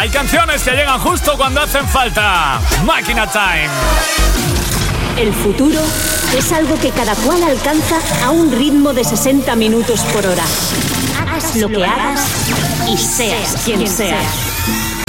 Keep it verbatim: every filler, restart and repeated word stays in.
Hay canciones que llegan justo cuando hacen falta. Máquina Time. El futuro es algo que cada cual alcanza a un ritmo de sesenta minutos por hora. Hagas lo que hagas y seas quien seas.